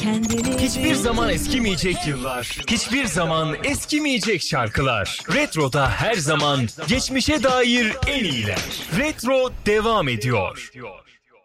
Hiçbir zaman eskimeyecek yıllar, hiçbir zaman eskimeyecek şarkılar. Retro'da her zaman geçmişe dair en iyiler. Retro devam ediyor.